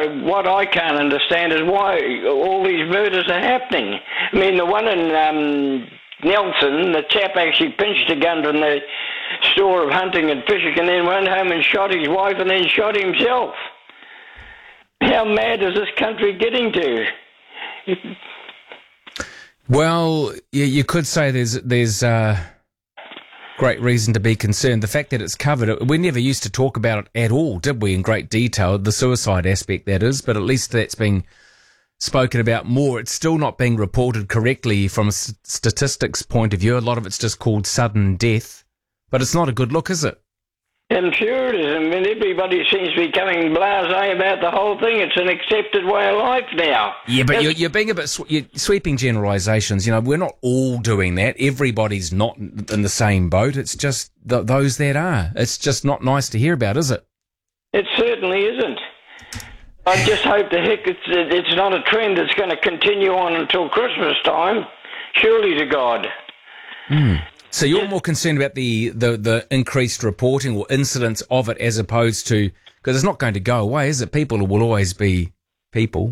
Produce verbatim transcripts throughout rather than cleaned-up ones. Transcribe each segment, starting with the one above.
what I can't understand is why all these murders are happening. I mean, the one in um, Nelson, the chap actually pinched a gun from the store of hunting and fishing and then went home and shot his wife and then shot himself. How mad is this country getting to? Well, you, you could say there's there's uh, great reason to be concerned. The fact that it's covered, we never used to talk about it at all, did we, in great detail, the suicide aspect, that is, but at least that's being spoken about more. It's still not being reported correctly from a st- statistics point of view. A lot of it's just called sudden death, but it's not a good look, is it? I'm sure it is. I mean, everybody seems to be becoming blasé about the whole thing. It's an accepted way of life now. Yeah, but you're, you're being a bit sw- you're sweeping generalisations. You know, we're not all doing that. Everybody's not in the same boat. It's just th- those that are. It's just not nice to hear about, is it? It certainly isn't. I just hope the heck it's, it's not a trend that's going to continue on until Christmas time. Surely to God. Mm. So you're more concerned about the, the, the increased reporting or incidents of it as opposed to, because it's not going to go away, is it? People will always be people.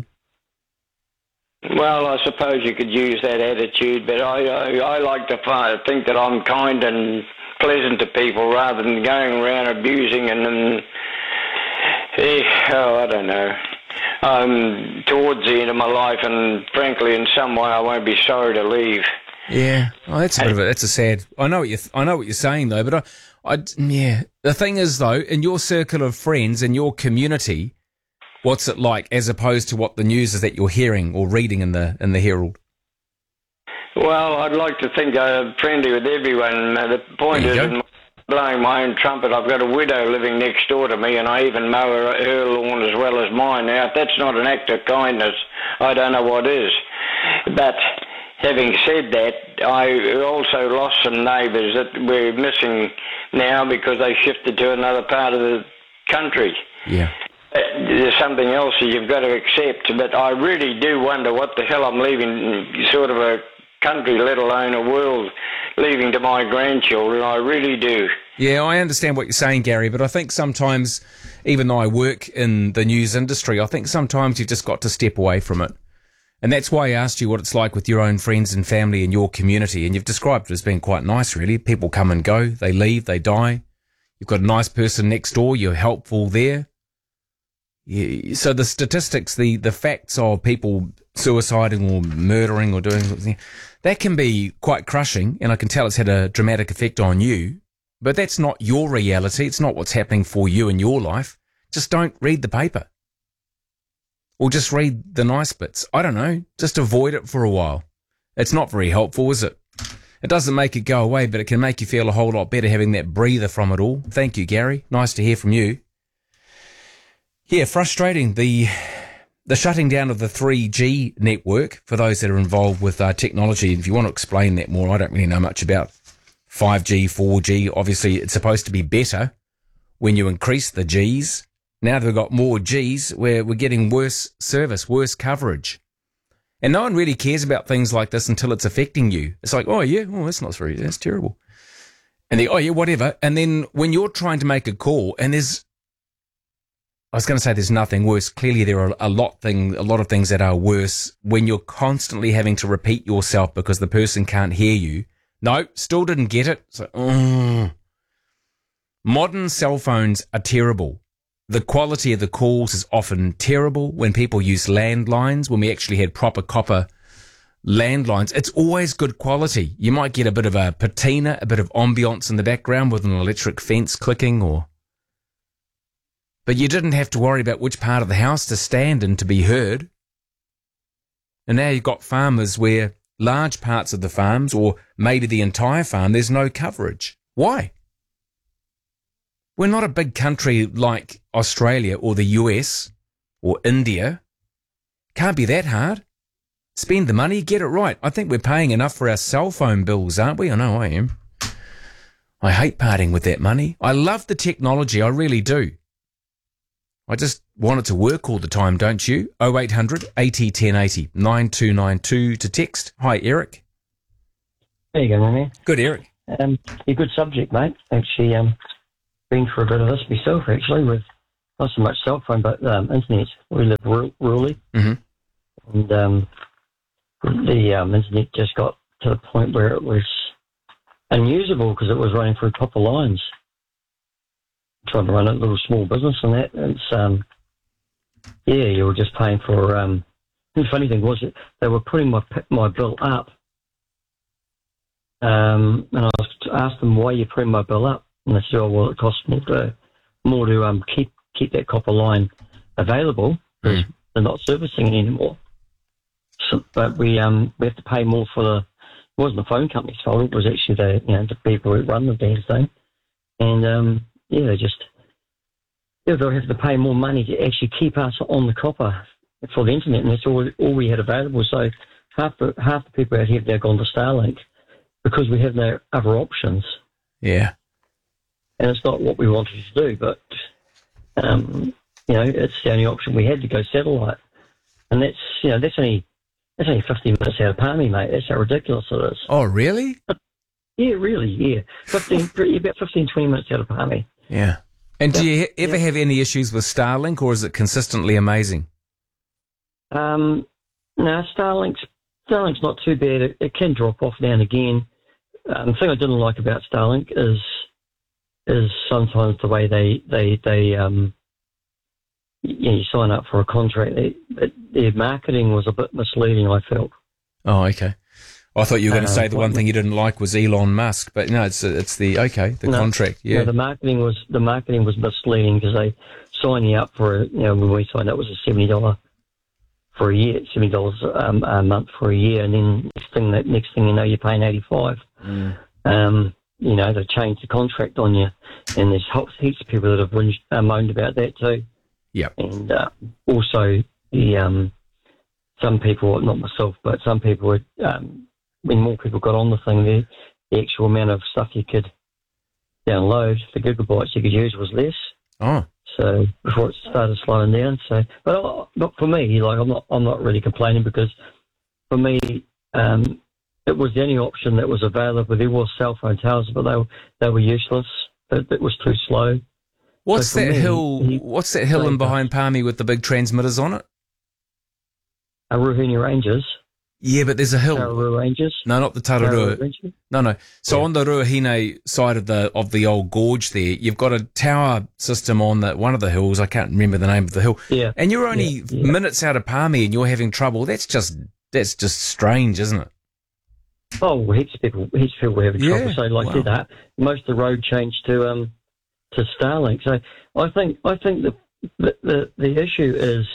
Well, I suppose you could use that attitude, but I I, I like to find, think that I'm kind and pleasant to people rather than going around abusing and, and eh, oh, I don't know. I'm towards the end of my life, and frankly, in some way, I won't be sorry to leave. Yeah, oh, that's a bit of a, that's a sad. I know what you I know what you're saying though, but I, I, yeah. The thing is though, in your circle of friends, in your community, what's it like as opposed to what the news is that you're hearing or reading in the in the Herald? Well, I'd like to think I'm friendly with everyone. Uh, the point is, in blowing my own trumpet, I've got a widow living next door to me, and I even mow her, her lawn as well as mine. Now, if that's not an act of kindness, I don't know what is. But having said that, I also lost some neighbours that we're missing now because they shifted to another part of the country. Yeah. Uh, there's something else that you've got to accept, but I really do wonder what the hell I'm leaving sort of a country, let alone a world, leaving to my grandchildren. I really do. Yeah, I understand what you're saying, Gary, but I think sometimes, even though I work in the news industry, I think sometimes you've just got to step away from it. And that's why I asked you what it's like with your own friends and family in your community. And you've described it as being quite nice, really. People come and go. They leave. They die. You've got a nice person next door. You're helpful there. Yeah, so the statistics, the, the facts of people suiciding or murdering or doing something, that can be quite crushing. And I can tell it's had a dramatic effect on you. But that's not your reality. It's not what's happening for you in your life. Just don't read the paper. Or just read the nice bits. I don't know. Just avoid it for a while. It's not very helpful, is it? It doesn't make it go away, but it can make you feel a whole lot better having that breather from it all. Thank you, Gary. Nice to hear from you. Yeah, frustrating. The the shutting down of the three G network for those that are involved with uh, technology. If you want to explain that more, I don't really know much about five G, four G. Obviously, it's supposed to be better when you increase the Gs. Now that we've got more Gs, we're, we're getting worse service, worse coverage. And no one really cares about things like this until it's affecting you. It's like, oh, yeah, oh, that's not very, that's terrible. And they, oh, yeah, whatever. And then when you're trying to make a call, and there's, I was going to say there's nothing worse. Clearly there are a lot thing, a lot of things that are worse when you're constantly having to repeat yourself because the person can't hear you. No, still didn't get it. So, mm. Modern cell phones are terrible. The quality of the calls is often terrible when people use landlines. When we actually had proper copper landlines, it's always good quality. You might get a bit of a patina, a bit of ambience in the background with an electric fence clicking, or, but you didn't have to worry about which part of the house to stand in to be heard. And now you've got farmers where large parts of the farms, or maybe the entire farm, there's no coverage. Why? We're not a big country like Australia or the U S or India. Can't be that hard. Spend the money, get it right. I think we're paying enough for our cell phone bills, aren't we? I know I am. I hate parting with that money. I love the technology, I really do. I just want it to work all the time, don't you? oh eight hundred eighty ten eighty, nine two nine two to text. Hi, Eric. There you go, my man. Good, Eric. Um, a good subject, mate. Actually, um, been for a bit of this myself, actually, with not so much cell phone, but um, internet. We live rur- rurally, Mm-hmm. and um, the um, internet just got to the point where it was unusable because it was running through copper lines. Trying to run a little small business and that, it's um, yeah, you were just paying for. Um, the funny thing was that they were putting my my bill up, um, and I was asked them why you're putting my bill up, and they said, "Oh, well, it costs more to more to um keep keep that copper line available because mm. they're not servicing it anymore." So, but we um we have to pay more for the. It wasn't the phone company's fault. It was actually the you know the people who run the damn thing, and um yeah, they just yeah they'll have to pay more money to actually keep us on the copper for the internet, and that's all all we had available. So half the half the people out here have now gone to Starlink because we have no other options. Yeah, and it's not what we wanted to do, but um you know it's the only option we had to go satellite, and that's you know that's only. That's only fifteen minutes out of Palmy, mate. That's how ridiculous it is. Oh, really? Yeah, really, yeah. fifteen, about fifteen, twenty minutes out of Palmy. Yeah. And do you ever yeah. have any issues with Starlink, or is it consistently amazing? Um, no, Starlink's, Starlink's not too bad. It, it can drop off now and again. Um, the thing I didn't like about Starlink is is sometimes the way they, they, they um, you, know, you sign up for a contract. They, it, their marketing was a bit misleading, I felt. Oh, okay. I thought you were going to uh, say the one thing you didn't like was Elon Musk, but no, it's it's the okay the no, contract. Yeah, no, the marketing was the marketing was misleading because they signed you up for you know when we signed up it was a seventy dollar for a year, seventy dollars um, a month for a year, and then next thing that next thing you know you're paying eighty five. Mm. Um, you know they changed the contract on you, and there's heaps of people that have whinged, uh, moaned about that too. Yeah, and uh, also the um, some people, not myself, but some people would. Um, when more people got on the thing, the, the actual amount of stuff you could download, the gigabytes you could use was less. Oh, so before it started slowing down. So, but uh, not for me. Like I'm not, I'm not really complaining because for me, um, it was the only option that was available. There was cell phone towers, but they were they were useless. It, it was too slow. What's so that me, hill? He, what's that hill in behind Palmy with the big transmitters on it? Uh, Ruhuni Ranges. Yeah, but there's a hill. Tararua Ranges. No, not the Tararua. No, no. So yeah. on the Ruahine side of the of the old gorge there, you've got a tower system on the, one of the hills. I can't remember the name of the hill. Yeah. And you're only yeah, yeah. minutes out of Palmy and you're having trouble. That's just that's just strange, isn't it? Oh, well, heaps of people, heaps of people were having yeah. trouble. So like wow. that, most of the road changed to um to Starlink. So I think I think the the the, the issue is.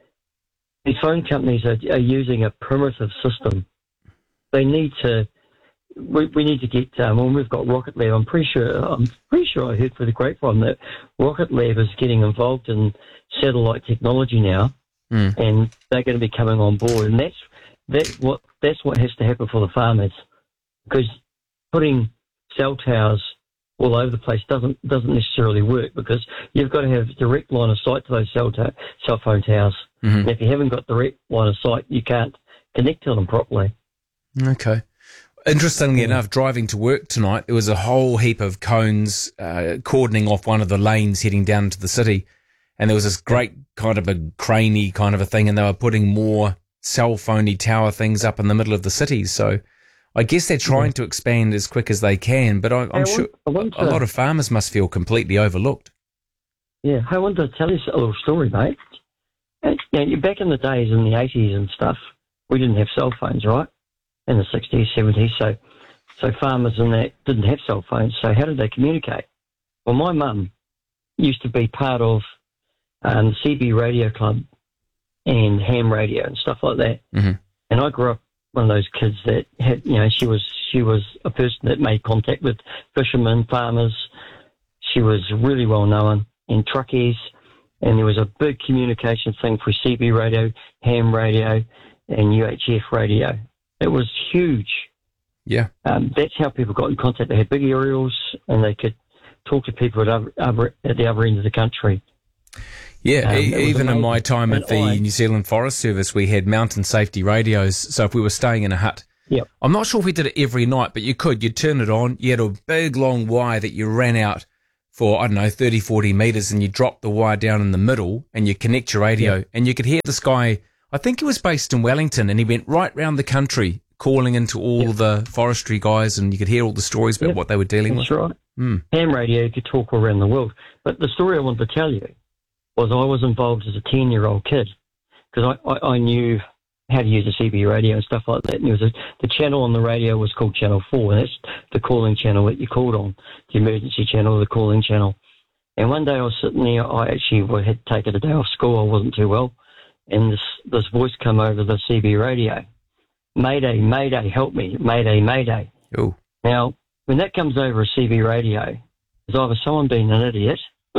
These phone companies are, are using a primitive system. They need to. We, we need to get. Um, when we've got Rocket Lab, I'm pretty sure. I'm pretty sure I heard through the grapevine that Rocket Lab is getting involved in satellite technology now, mm. and they're going to be coming on board. And that's that's what that's what has to happen for the farmers, because putting cell towers all over the place doesn't doesn't necessarily work because you've got to have direct line of sight to those cell ta- cell phone towers. Mm-hmm. And if you haven't got direct line of sight, you can't connect to them properly. Okay. Interestingly yeah. enough, driving to work tonight, there was a whole heap of cones uh, cordoning off one of the lanes heading down to the city, and there was this great kind of a craney kind of a thing, and they were putting more cell phoney tower things up in the middle of the city. So I guess they're trying yeah. to expand as quick as they can, but I, I'm hey, I sure want, a lot of farmers must feel completely overlooked. Yeah, I wanted to tell you a little story, mate. You know, back in the days in the eighties and stuff, we didn't have cell phones, right? In the sixties, seventies, so so farmers and that didn't have cell phones. So how did they communicate? Well, my mum used to be part of um, the C B Radio Club and ham radio and stuff like that. Mm-hmm. And I grew up one of those kids that had, you know, she was she was a person that made contact with fishermen, farmers. She was really well known in truckies. And there was a big communication thing for C B radio, ham radio, and U H F radio. It was huge. Yeah. Um, that's how people got in contact. They had big aerials, and they could talk to people at, other, other, at the other end of the country. Yeah, um, e- even in my time and at the I, New Zealand Forest Service, we had mountain safety radios. So if we were staying in a hut, yep. I'm not sure if we did it every night, but you could. You'd turn it on. You had a big, long wire that you ran out for, I don't know, thirty, forty metres, and you drop the wire down in the middle and you connect your radio, yeah. and you could hear this guy, I think he was based in Wellington, and he went right round the country calling into all yeah. the forestry guys, and you could hear all the stories about yeah. what they were dealing That's with. That's right. Mm. Ham radio, you could talk all around the world. But the story I wanted to tell you was I was involved as a ten-year-old kid, because I, I, I knew how to use a C B radio and stuff like that. And there was a, the channel on the radio was called Channel four, and that's the calling channel that you called on, the emergency channel, the calling channel. And one day I was sitting there, I actually had taken a day off school, I wasn't too well, and this, this voice come over the C B radio. Mayday, Mayday, help me, Mayday, Mayday. Ooh. Now, when that comes over a C B radio, it's either someone being an idiot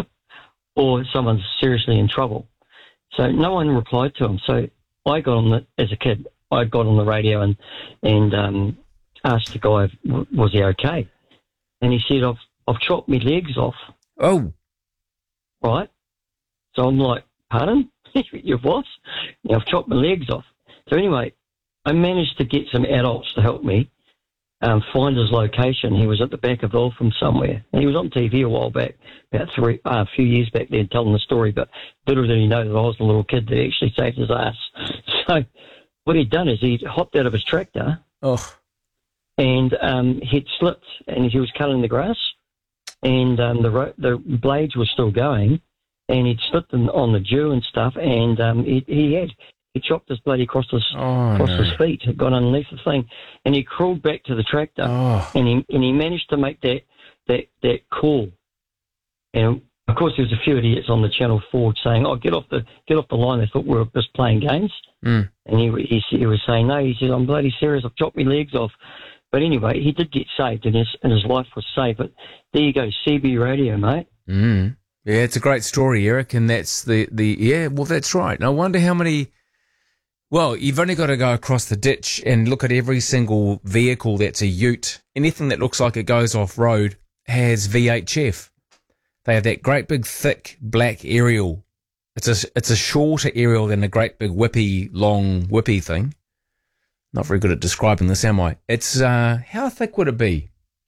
or someone's seriously in trouble. So no one replied to him. So I got on the, as a kid, I got on the radio and, and um, asked the guy, was he okay? And he said, I've, I've chopped my legs off. Oh. Right? So I'm like, pardon? Your what? Yeah, I've chopped my legs off. So anyway, I managed to get some adults to help me um, find his location. He was at the back of Eltham somewhere. And he was on T V a while back, about three, uh, a few years back there, telling the story. But little did he know that I was the little kid that actually saved his ass. So what he'd done is he'd hopped out of his tractor oh. and um, he'd slipped and he was cutting the grass. And um, the ro- the blades were still going, and he'd slipped in, on the dew and stuff, and um, he, he had he chopped his bloody across his oh, across no. his feet, had gone underneath the thing, and he crawled back to the tractor, oh. and he and he managed to make that that that call. And of course, there was a few idiots on the Channel Four saying, "Oh, get off the get off the line." They thought we were just playing games, mm. and he, he he was saying, "No," he said, "I'm bloody serious. I've chopped my legs off." But anyway, he did get saved, and his and his life was saved. But there you go, C B radio, mate. Mm. Yeah, it's a great story, Eric, and that's the, the yeah, well, that's right. And I wonder how many, well, you've only got to go across the ditch and look at every single vehicle that's a ute. Anything that looks like it goes off-road has V H F. They have that great big, thick, black aerial. It's a, it's a shorter aerial than a great big whippy, long whippy thing. Not very good at describing this, am I? It's, uh, how thick would it be?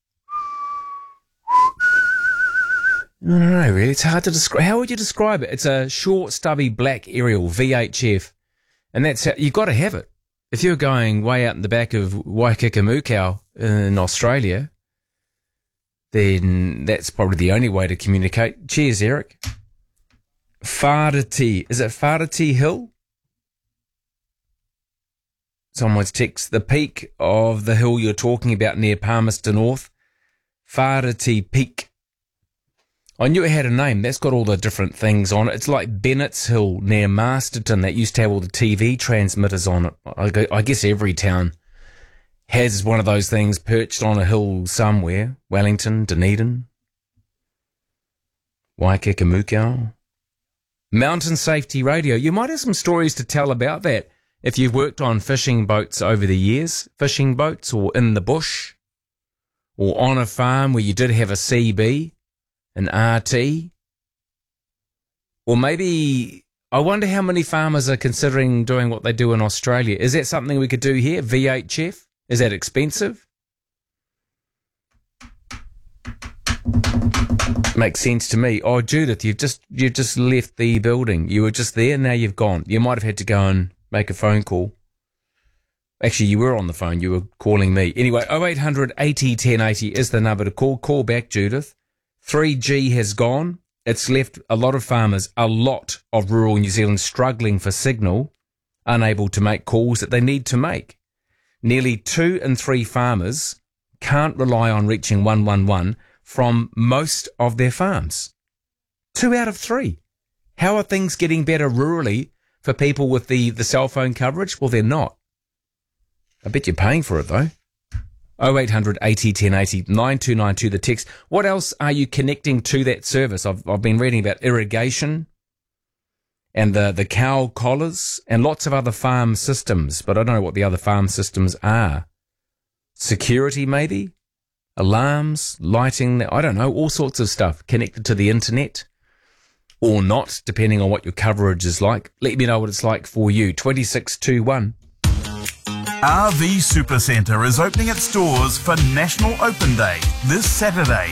I don't know, really. It's hard to describe. How would you describe it? It's a short, stubby, black aerial, V H F. And that's how, you've got to have it. If you're going way out in the back of Waikakamukau in Australia, then that's probably the only way to communicate. Cheers, Eric. Whareti. Is it Whareti Hill? Someone's text, the peak of the hill you're talking about near Palmerston North, Whareti Peak. I knew it had a name. That's got all the different things on it. It's like Bennett's Hill near Masterton that used to have all the T V transmitters on it. I, I guess every town has one of those things perched on a hill somewhere. Wellington, Dunedin, Waikakamukau. Mountain Safety Radio. You might have some stories to tell about that. If you've worked on fishing boats over the years, fishing boats or in the bush or on a farm where you did have a C B, an R T, or maybe I wonder how many farmers are considering doing what they do in Australia. Is that something we could do here? V H F? Is that expensive? Makes sense to me. Oh, Judith, you've just, you've just left the building. You were just there, now you've gone. You might have had to go and make a phone call. Actually, you were on the phone. You were calling me. Anyway, oh eight hundred eighty ten eighty is the number to call. Call back, Judith. three G has gone. It's left a lot of farmers, a lot of rural New Zealand struggling for signal, unable to make calls that they need to make. Nearly two in three farmers can't rely on reaching one one one from most of their farms. Two out of three. How are things getting better rurally for people with the, the cell phone coverage? Well, they're not. I bet you're paying for it, though. oh eight hundred eighty ten eighty, nine two nine two, the text. What else are you connecting to that service? I've, I've been reading about irrigation and the, the cow collars and lots of other farm systems, but I don't know what the other farm systems are. Security, maybe? Alarms, lighting, I don't know, all sorts of stuff connected to the internet. Or not, depending on what your coverage is like. Let me know what it's like for you. two six two one. R V Supercentre is opening its doors for National Open Day this Saturday.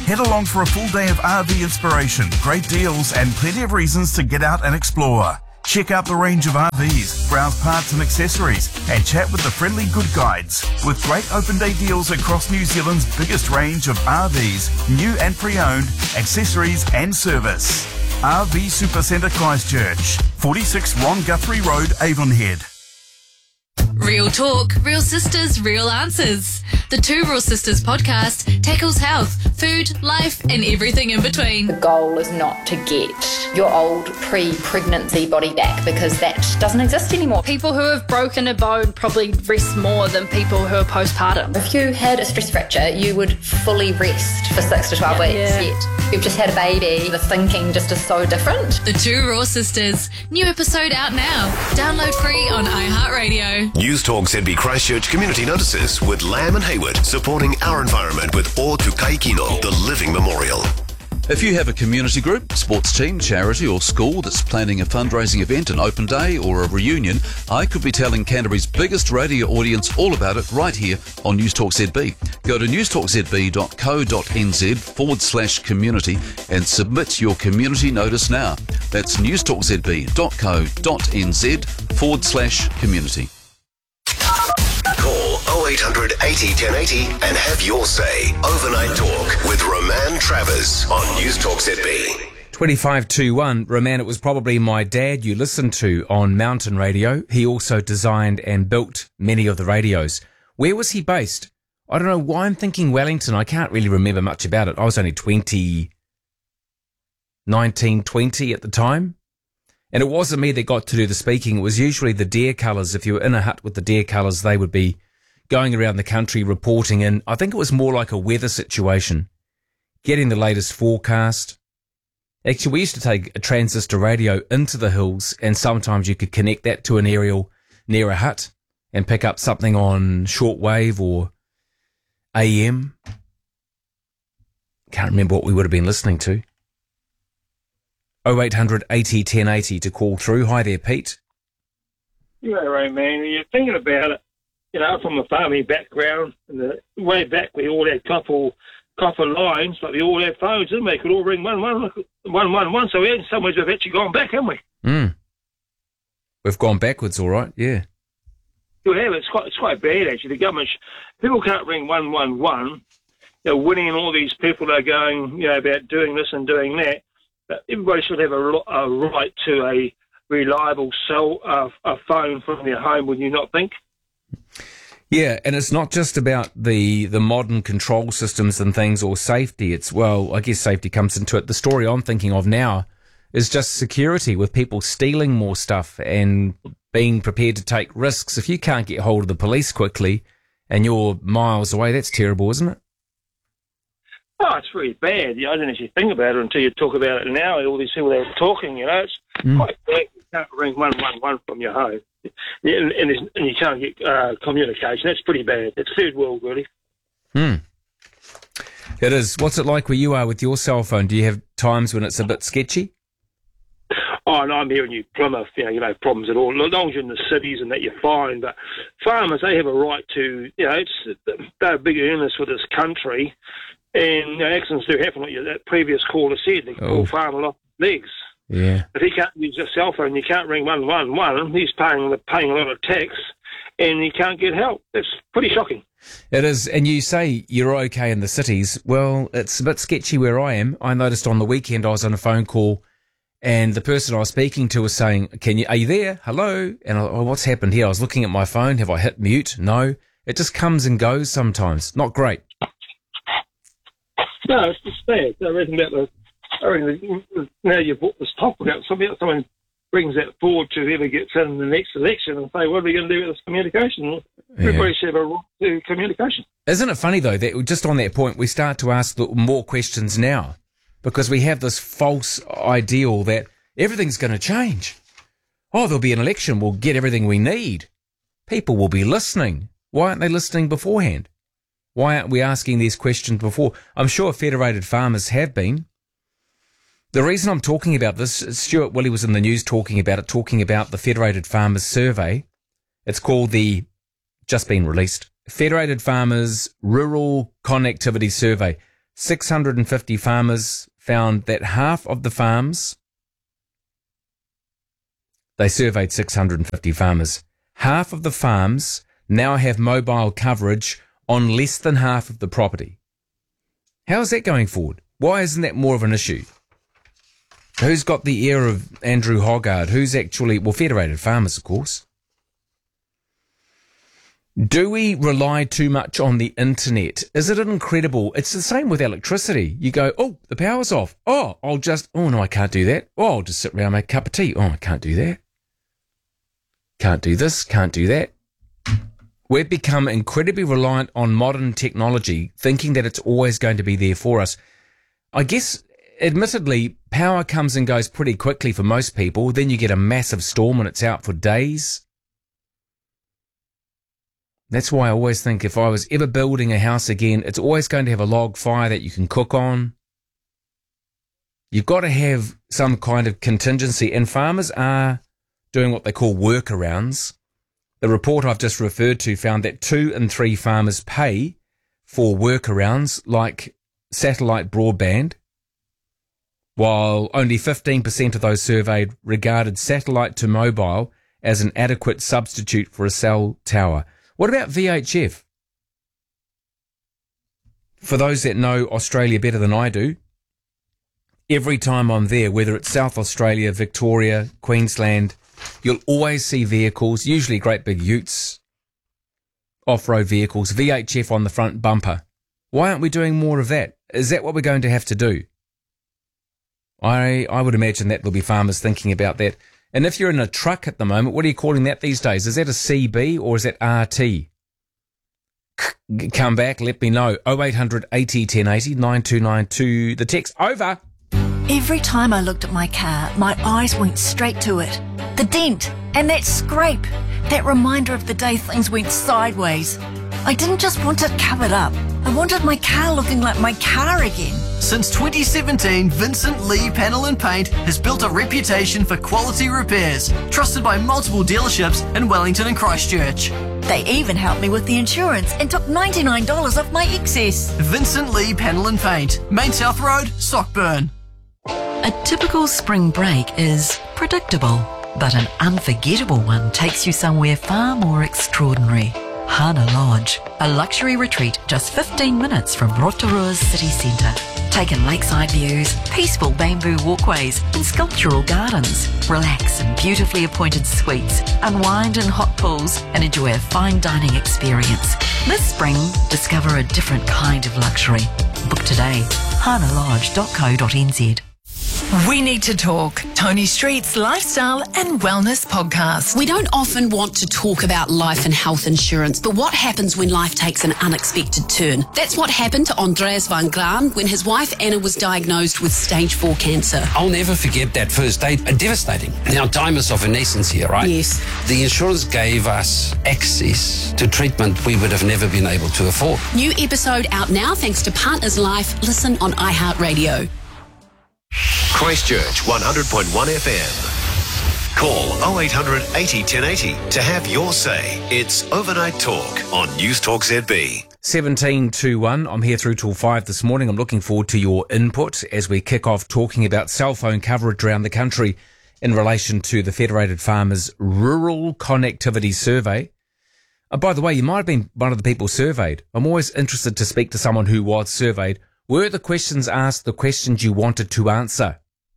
Head along for a full day of R V inspiration, great deals, and plenty of reasons to get out and explore. Check out the range of R Vs, browse parts and accessories, and chat with the friendly good guides. With great open day deals across New Zealand's biggest range of R Vs, new and pre-owned, accessories and service. R V Supercentre Christchurch, forty-six Ron Guthrie Road, Avonhead. Real talk, real sisters, real answers. The Two Real Sisters podcast tackles health, food, life, and everything in between. The goal is not to get your old pre-pregnancy body back, because that doesn't exist anymore. People who have broken a bone probably rest more than people who are postpartum. If you had a stress fracture, you would fully rest for six to twelve yeah. weeks. Yeah. Yet you've just had a baby. The thinking just is so different. The Two Raw Sisters. New episode out now. Download free on iHeartRadio. News Talk Z B Christchurch Community Notices with Lamb and Hayward, supporting our environment with O Tukai Kino, the Living Memorial. If you have a community group, sports team, charity or school that's planning a fundraising event, an open day or a reunion, I could be telling Canterbury's biggest radio audience all about it right here on News Talk Z B. Go to newstalkzb.co.nz forward slash community and submit your community notice now. That's newstalkzb.co.nz forward slash community. Call oh eight hundred eighty ten eighty and have your say. Overnight Talk with Roman Travers on News Talk Z B. twenty-five to one, Roman, it was probably my dad you listened to on Mountain Radio. He also designed and built many of the radios. Where was he based? I don't know why I'm thinking Wellington. I can't really remember much about it. I was only twenty, nineteen, twenty at the time. And it wasn't me that got to do the speaking. It was usually the Dare Colours. If you were in a hut with the Dare Colours, they would be going around the country reporting in. I think it was more like a weather situation, getting the latest forecast. Actually, we used to take a transistor radio into the hills, and sometimes you could connect that to an aerial near a hut and pick up something on shortwave or A M. Can't remember what we would have been listening to. oh eight hundred eighty ten eighty to call through. Hi there, Pete. Yeah, right, man. You're thinking about it, you know, from a farming background, and the way back we all had copper, copper lines, but we all had phones, didn't we? Could all ring one, one, one, one, one. So in some ways we've actually gone back, haven't we? Mm. We've gone backwards, all right, yeah. We have. It's quite, it's quite bad, actually. The government, people can't ring one one one. You know, winning and all these people that are going, you know, about doing this and doing that. Everybody should have a, a right to a reliable cell uh, a phone from their home, would you not think? Yeah, and it's not just about the, the modern control systems and things or safety. It's, well, I guess safety comes into it. The story I'm thinking of now is just security, with people stealing more stuff and being prepared to take risks. If you can't get hold of the police quickly and you're miles away, that's terrible, isn't it? Oh, it's really bad. You know, I didn't actually think about it until you talk about it now. All these people that are talking, you know, it's mm. quite bad. You can't ring one one one from your home, and, and, and you can't get uh, communication. That's pretty bad. It's third world, really. Hmm. It is. What's it like where you are with your cell phone? Do you have times when it's a bit sketchy? Oh, no, I'm here in New Plymouth. You know, you know, problems at all. As long as you're in the cities and that, you're fine. But farmers, they have a right to, you know, it's, they're big earners for this country. And you know, accidents do happen, like that previous caller said. They can oh. pull farmer off legs. Yeah. If he can't use a cell phone, you can't ring one one one. He's paying paying a lot of tax, and he can't get help. That's pretty shocking. It is. And you say you're okay in the cities. Well, it's a bit sketchy where I am. I noticed on the weekend I was on a phone call, and the person I was speaking to was saying, "Can you? Are you there? Hello?" And I, oh, what's happened here? I was looking at my phone. Have I hit mute? No. It just comes and goes sometimes. Not great. No, it's just bad. I reckon about the, I reckon the, now you've brought this topic up, someone, someone brings that forward to whoever gets in the next election and say, what are we going to do with this communication? Yeah. Everybody should have a right to communication. Isn't it funny, though, that just on that point, we start to ask the, more questions now because we have this false ideal that everything's going to change. Oh, there'll be an election. We'll get everything we need. People will be listening. Why aren't they listening beforehand? Why aren't we asking these questions before? I'm sure Federated Farmers have been. The reason I'm talking about this, Stuart Willie was in the news talking about it, talking about the Federated Farmers survey. It's called the, just been released, Federated Farmers Rural Connectivity Survey. six hundred fifty farmers found that half of the farms, they surveyed six hundred fifty farmers, half of the farms now have mobile coverage on less than half of the property. How is that going forward? Why isn't that more of an issue? Who's got the ear of Andrew Hoggard? Who's actually, well, Federated Farmers, of course. Do we rely too much on the internet? Is it incredible? It's the same with electricity. You go, oh, the power's off. Oh, I'll just, oh no, I can't do that. Oh, I'll just sit around and make a cup of tea. Oh, I can't do that. Can't do this, can't do that. We've become incredibly reliant on modern technology, thinking that it's always going to be there for us. I guess, admittedly, power comes and goes pretty quickly for most people. Then you get a massive storm and it's out for days. That's why I always think if I was ever building a house again, it's always going to have a log fire that you can cook on. You've got to have some kind of contingency, and farmers are doing what they call workarounds. The report I've just referred to found that two in three farmers pay for workarounds like satellite broadband, while only fifteen percent of those surveyed regarded satellite to mobile as an adequate substitute for a cell tower. What about V H F? For those that know Australia better than I do, every time I'm there, whether it's South Australia, Victoria, Queensland, you'll always see vehicles, usually great big utes, off-road vehicles, V H F on the front bumper. Why aren't we doing more of that? Is that what we're going to have to do? I I would imagine that there'll be farmers thinking about that. And if you're in a truck at the moment, what are you calling that these days? Is that a C B or is that R T? Come back, let me know. oh eight hundred eighty ten eighty, nine two nine two. The text, over. Every time I looked at my car, my eyes went straight to it. The dent and that scrape, that reminder of the day things went sideways. I didn't just want it covered up. I wanted my car looking like my car again. Since twenty seventeen, Vincent Lee Panel and Paint has built a reputation for quality repairs, trusted by multiple dealerships in Wellington and Christchurch. They even helped me with the insurance and took ninety-nine dollars off my excess. Vincent Lee Panel and Paint, Main South Road, Sockburn. A typical spring break is predictable, but an unforgettable one takes you somewhere far more extraordinary. Hana Lodge, a luxury retreat just fifteen minutes from Rotorua's city centre. Take in lakeside views, peaceful bamboo walkways and sculptural gardens. Relax in beautifully appointed suites, unwind in hot pools and enjoy a fine dining experience. This spring, discover a different kind of luxury. Book today, hana lodge dot co dot n z. We Need to Talk, Tony Street's lifestyle and wellness podcast. We don't often want to talk about life and health insurance, but what happens when life takes an unexpected turn? That's what happened to Andreas van Graan when his wife Anna was diagnosed with stage four cancer. I'll never forget that first day. Devastating. Now, time is of an essence here, right? Yes. The insurance gave us access to treatment we would have never been able to afford. New episode out now thanks to Partners Life. Listen on iHeartRadio. Christchurch one hundred point one F M. Call oh eight hundred eighty ten eighty to have your say. It's Overnight Talk on News Talk Z B. seventeen to one. I'm here through till five this morning. I'm looking forward to your input as we kick off talking about cell phone coverage around the country in relation to the Federated Farmers Rural Connectivity Survey. Uh, by the way, you might have been one of the people surveyed. I'm always interested to speak to someone who was surveyed. Were the questions asked the questions you wanted to answer?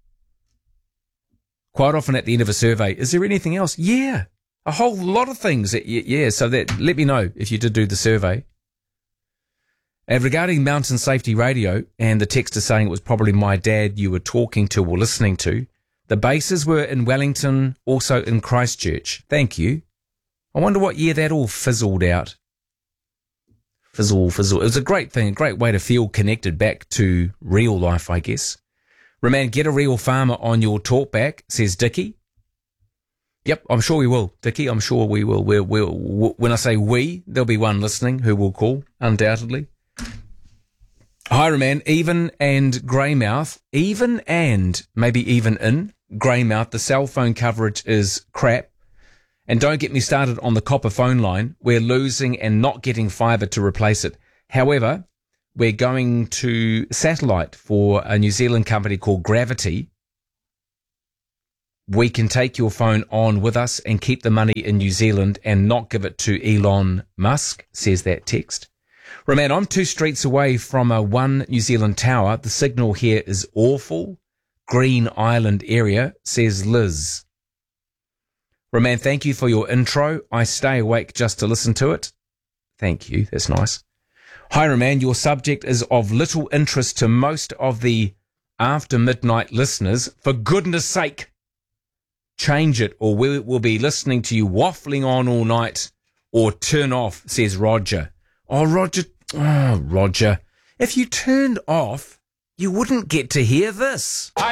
Quite often at the end of a survey, is there anything else? Yeah, a whole lot of things. That, yeah, so that let me know if you did do the survey. And regarding Mountain Safety Radio, and the text is saying it was probably my dad you were talking to or listening to, the bases were in Wellington, also in Christchurch. Thank you. I wonder what year that all fizzled out. Fizzle, fizzle. It was a great thing, a great way to feel connected back to real life, I guess. Roman, get a real farmer on your talkback, says Dickie. Yep, I'm sure we will, Dickie. I'm sure we will. We'll, we'll. When I say we, there'll be one listening who will call, undoubtedly. Hi, Roman. Even and Greymouth, even and maybe even in Greymouth, the cell phone coverage is crap. And don't get me started on the copper phone line. We're losing and not getting fibre to replace it. However, we're going to satellite for a New Zealand company called Gravity. We can take your phone on with us and keep the money in New Zealand and not give it to Elon Musk, says that text. Roman, I'm two streets away from a One New Zealand tower. The signal here is awful. Green Island area, says Liz. Roman, thank you for your intro. I stay awake just to listen to it. Thank you. That's nice. Hi, Roman. Your subject is of little interest to most of the After Midnight listeners. For goodness sake, change it or we will be listening to you waffling on all night, or turn off, says Roger. Oh, Roger. Oh, Roger. If you turned off, you wouldn't get to hear this.